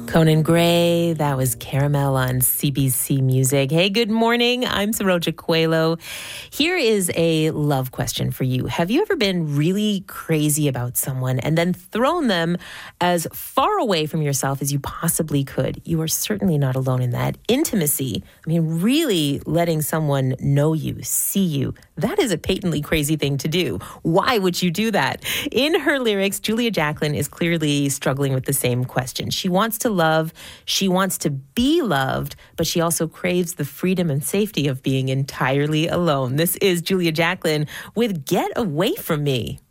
Conan Gray, that was Caramel on CBC Music. Hey, good morning. I'm Saroja Coelho. Here is a love question for you. Have you ever been really crazy about someone and then thrown them as far away from yourself as you possibly could? You are certainly not alone in that. Intimacy, really letting someone know you, see you, that is a patently crazy thing to do. Why would you do that? In her lyrics, Julia Jacklin is clearly struggling with the same question. She wants to love, she wants to be loved, but she also craves the freedom and safety of being entirely alone. This is Julia Jacklin with Get Away From Me.